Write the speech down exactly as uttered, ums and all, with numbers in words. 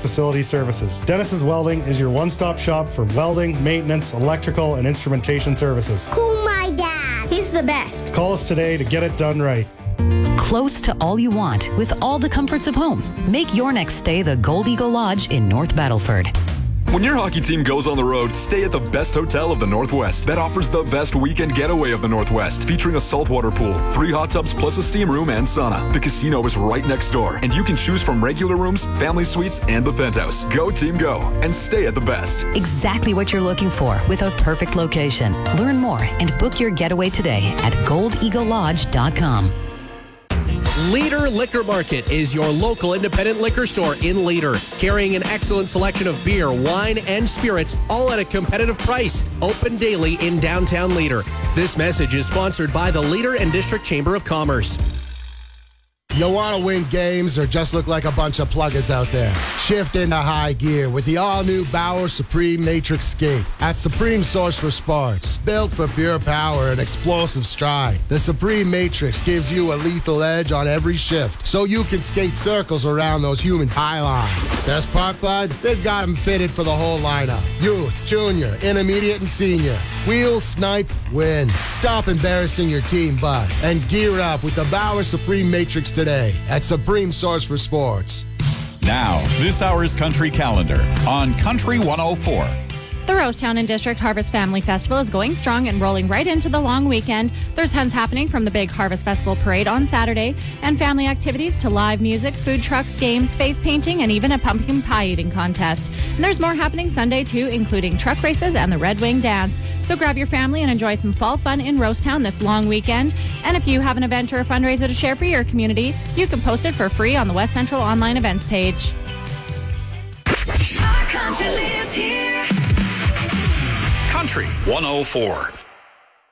Facility Services. Dennis's Welding is your one-stop shop for welding, maintenance, electrical, and instrumentation services. Cool, my dad. He's the best. Call us today to get it done right. Close to all you want with all the comforts of home. Make your next stay the Gold Eagle Lodge in North Battleford. When your hockey team goes on the road, stay at the best hotel of the Northwest that offers the best weekend getaway of the Northwest, featuring a saltwater pool, three hot tubs plus a steam room and sauna. The casino is right next door, and you can choose from regular rooms, family suites, and the penthouse. Go team go, and stay at the best. Exactly what you're looking for with a perfect location. Learn more and book your getaway today at gold eagle lodge dot com. Leader Liquor Market is your local independent liquor store in Leader, carrying an excellent selection of beer, wine, and spirits, all at a competitive price. Open daily in downtown Leader. This message is sponsored by the Leader and District Chamber of Commerce. You want to win games or just look like a bunch of pluggers out there? Shift into high gear with the all-new Bauer Supreme Matrix Skate. At Supreme Source for Sports, built for pure power and explosive stride. The Supreme Matrix gives you a lethal edge on every shift, so you can skate circles around those human high lines. Best part, bud? They've got them fitted for the whole lineup. Youth, junior, intermediate, and senior. Wheel, snipe, win. Stop embarrassing your team, bud, and gear up with the Bauer Supreme Matrix today. Today at Supreme Source for Sports. Now, this hour's Country Calendar on Country one oh four. The Rosetown and District Harvest Family Festival is going strong and rolling right into the long weekend. There's tons happening from the big Harvest Festival Parade on Saturday and family activities to live music, food trucks, games, face painting, and even a pumpkin pie eating contest. And there's more happening Sunday too, including truck races and the Red Wing Dance. So grab your family and enjoy some fall fun in Rosetown this long weekend. And if you have an event or a fundraiser to share for your community, you can post it for free on the West Central online events page. Our country lives here. Country one oh four.